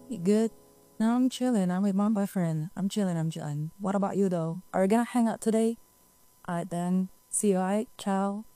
You good? No, I'm chilling. I'm with my boyfriend. I'm chilling. I'm chilling. What about you though? Are we gonna hang out today? Alright then. See you. Alright. Ciao.